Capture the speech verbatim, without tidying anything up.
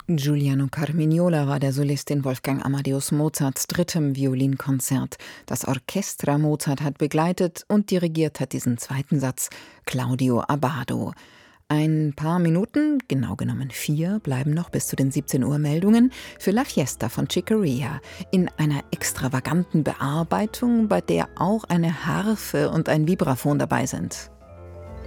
Giuliano Carmignola war der Solist in Wolfgang Amadeus Mozarts drittem Violinkonzert. Das Orchestra Mozart hat begleitet und dirigiert hat diesen zweiten Satz Claudio Abbado. Ein paar Minuten, genau genommen vier, bleiben noch bis zu den siebzehn Uhr Meldungen für La Fiesta von Chicorea in einer extravaganten Bearbeitung, bei der auch eine Harfe und ein Vibraphon dabei sind.